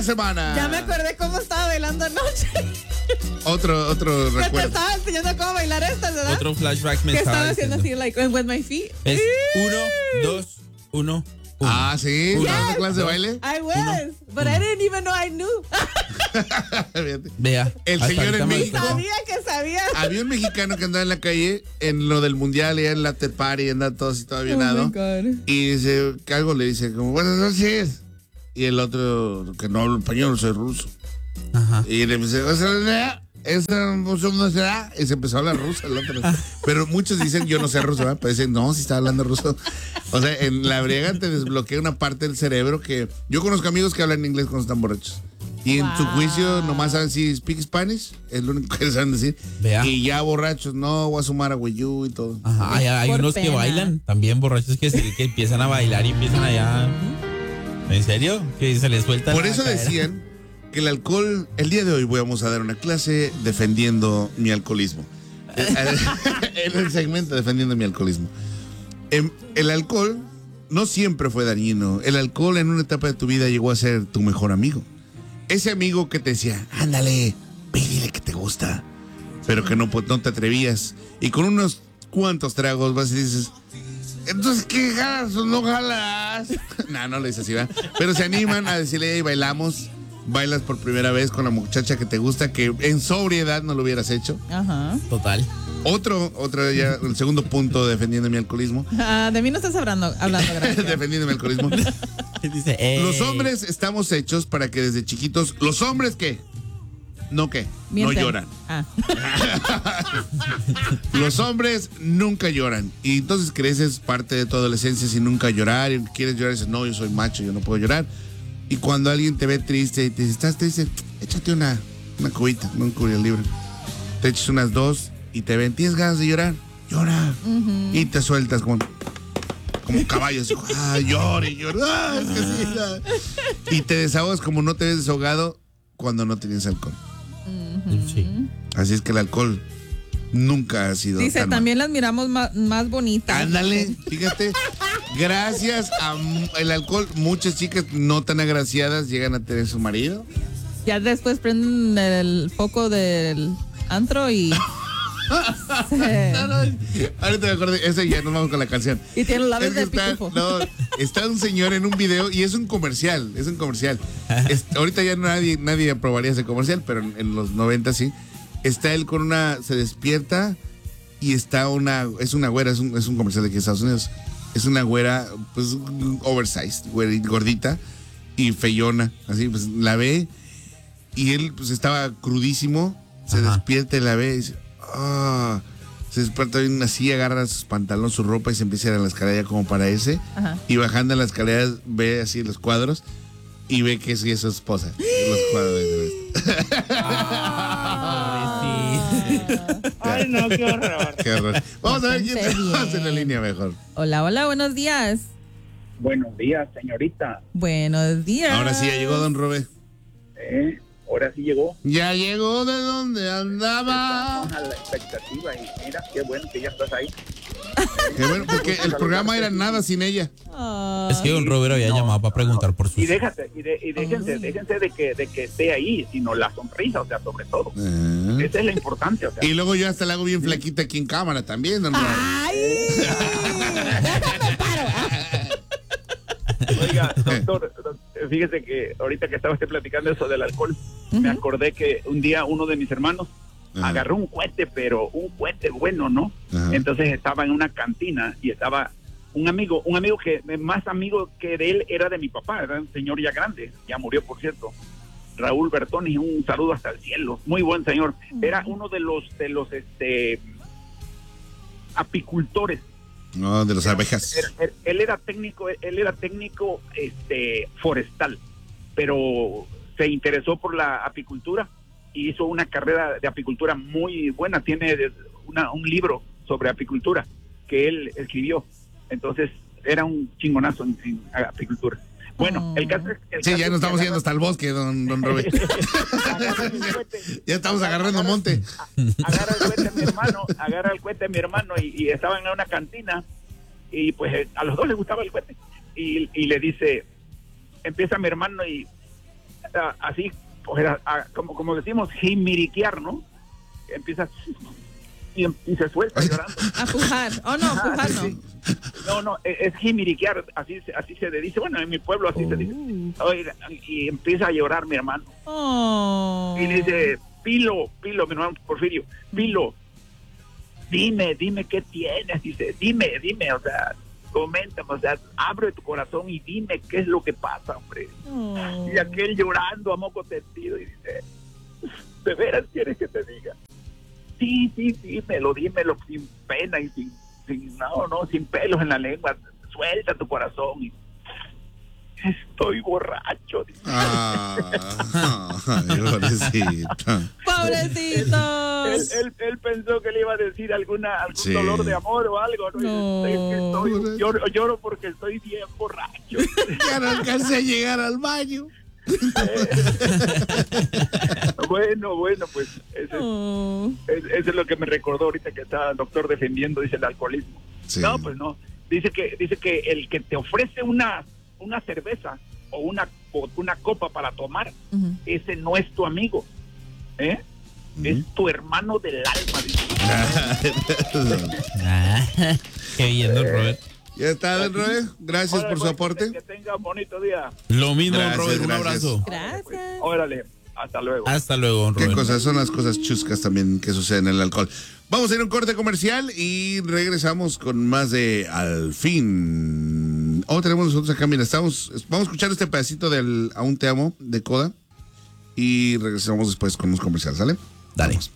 semana. Ya me acordé cómo estaba bailando anoche. Otro Me recuerdo. estaba enseñando cómo bailar estas, ¿verdad? Otro flashback me Que estaba estaba haciendo diciendo. así, like, with my feet. Es 1, 2, 1. Ah, sí. Uno. ¿Sabes clase de baile? I was, but I didn't even know I knew. Vea. El hasta señor ahorita en me México. despertó. Sabía que sabía. Había un mexicano que andaba en la calle en lo del mundial, y en la after party, andaba todo así, todo Oh avienado. my God. Y dice, que algo le dice, como, buenas noches. Y el otro, que no hablo español, soy ruso. Ajá. Y le dice, no será. Y se empezó a hablar ruso el otro. Pero muchos dicen, yo no sé ruso, ¿verdad? Pero dicen, no, si está hablando ruso. O sea, en la briega te desbloquea una parte del cerebro que... Yo conozco amigos que hablan inglés cuando están borrachos. Y en su juicio nomás saben si speak Spanish, es lo único que saben decir. Vea. Y ya borrachos, no, voy a sumar a you y todo. Ajá, hay Por unos que pena. bailan, también borrachos que empiezan a bailar y empiezan allá. ¿En serio? Que se les suelta. Por la eso cadera. decían que el alcohol, el día de hoy vamos a dar una clase defendiendo mi alcoholismo. En el segmento defendiendo mi alcoholismo. El alcohol no siempre fue dañino. El alcohol en una etapa de tu vida llegó a ser tu mejor amigo. Ese amigo que te decía, ándale, ve y dile que te gusta, pero que no te atrevías. Y con unos cuantos tragos vas y dices, entonces, ¿qué jalas o no jalas? No le dices así, ¿verdad? Pero se animan a decirle, hey, bailamos. Bailas por primera vez con la muchacha que te gusta, que en sobriedad no lo hubieras hecho. Ajá. Total. Otro ya, el segundo punto defendiendo mi alcoholismo. Ah, de mí no estás hablando, gracias. Defendiendo mi alcoholismo. Dice, Los hombres estamos hechos para que desde chiquitos, ¿los hombres qué? No qué, Mienten. no lloran. Ah. Los hombres nunca lloran. Y entonces creces parte de tu adolescencia sin nunca llorar. Y quieres llorar y dices, no, yo soy macho, yo no puedo llorar. Y cuando alguien te ve triste y te dice, ¿estás triste? Échate una cubita, no un curio libre. Te echas unas 2 y te ven, ¿tienes ganas de llorar? Llora. Y te sueltas como caballos. Llore, llore. Es que sí, y te desahogas como no te ves desahogado cuando no tienes alcohol. Sí. Así es que el alcohol nunca ha sido Dice, tan también las miramos más bonitas. Ándale, fíjate, gracias al alcohol, muchas chicas no tan agraciadas llegan a tener su marido. Ya después prenden el foco del antro y... Ahorita me acordé, ese ya nos vamos con la canción. Y tiene los labios Es que de pitufo. está un señor en un video y es un comercial. Ahorita ya nadie aprobaría ese comercial, pero en los 90 sí. Está él con se despierta y está es una güera, es un comercial de aquí de Estados Unidos. Es una güera, pues, oversized, gordita y feyona, así, pues, la ve y él, pues, estaba crudísimo, se despierta y la ve y dice, se despierta bien así, agarra sus pantalones, su ropa y se empieza a ir a la escalera como para irse. Ajá. Y bajando a la escalera ve así los cuadros y ve que sí es su esposa. Los cuadros Ay, no, qué horror. Qué horror. Vamos a ver quién Pórtense tenemos en la bien. línea mejor. Hola, hola, buenos días. Buenos días, señorita. Buenos días. Ahora sí ya llegó don Robé. Ahora sí llegó. Ya llegó de donde andaba. Estamos a la expectativa y mira, qué bueno que ya estás ahí. Qué bueno, porque el programa era nada sin ella. Ah, Es que don Robert había llamado para preguntar por sus. Y déjense de que esté ahí, sino la sonrisa, o sea, sobre todo. Esa es la importancia, o sea. Y luego yo hasta la hago bien flaquita aquí en cámara también, don Robé. ¡Ay! ¡Déjame paro! Oiga, doctor, fíjese que ahorita que estaba usted platicando eso del alcohol, me acordé que un día uno de mis hermanos agarró un cohete, pero un cohete bueno, ¿no? Ajá. Entonces estaba en una cantina y estaba un amigo que más amigo que de él era de mi papá, era un señor ya grande, ya murió, por cierto. Raúl Bertoni, un saludo hasta el cielo, muy buen señor. Era uno de los apicultores. No, de las abejas. Él era técnico forestal, pero se interesó por la apicultura y hizo una carrera de apicultura muy buena. Tiene un libro sobre apicultura que él escribió. Entonces era un chingonazo en apicultura. Bueno, el caso es... Sí, ya nos estamos yendo hasta el bosque, don Robert. Ya estamos agarrando monte. Agarra el cohete mi hermano y estaban en una cantina y pues a los dos les gustaba el cohete y le dice, empieza mi hermano y así, pues, como decimos, jimiriquear, ¿no? Empieza y se suelta llorando. A pujar. Oh, no, pujar no. Sí. No, es jimiriquear, así se le dice. Bueno, en mi pueblo así se dice. Oiga, y empieza a llorar mi hermano. Oh. Y le dice, Pilo, mi hermano Porfirio, Pilo, dime qué tienes. Dice, dime, o sea, coméntame, o sea, abre tu corazón y dime qué es lo que pasa, hombre. Oh. Y aquel llorando a moco tendido y dice, ¿de veras quieres que te diga? Sí, dímelo sin pena y sin pelos en la lengua. Suelta tu corazón. Y, estoy borracho. Dice. Ay, pobrecito. Pobrecito. Él pensó que le iba a decir algún Sí. dolor de amor o algo, ¿no? No. Lloro porque estoy bien borracho. Ya no alcancé a llegar al baño. Bueno, pues Oh. eso es lo que me recordó ahorita que está el doctor defendiendo, dice, el alcoholismo. Sí. No, pues no. Dice que el que te ofrece una cerveza o una copa para tomar, Ujú. ese no es tu amigo, ¿eh? Es tu hermano del alma. Dice. Qué bien, don Robert. Ya está, don Robert. Gracias Órale, por su pues, aporte. Que tenga un bonito día. Lo mismo, Gracias, don Robert. Un gracias. abrazo. Gracias. Órale, hasta luego. Hasta luego, don ¿Qué Robert. cosas son las cosas chuscas también que suceden en el alcohol? Vamos a ir a un corte comercial y regresamos con más de Al Fin. Tenemos nosotros acá, mira, vamos a escuchar este pedacito del Aún Te Amo de Coda y regresamos después con los comerciales, ¿sale? Dale. Vamos.